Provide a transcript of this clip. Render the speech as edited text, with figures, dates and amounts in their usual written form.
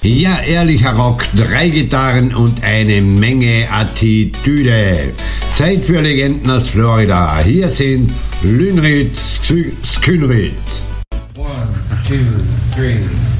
Ja, ehrlicher Rock, 3 Gitarren und eine Menge Attitüde. Zeit für Legenden aus Florida. Hier sind Lynyrd Skynyrd. 1, 2, 3